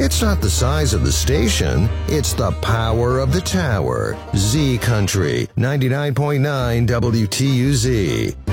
It's not the size of the station, it's the power of the tower. Z Country, 99.9 WTUZ.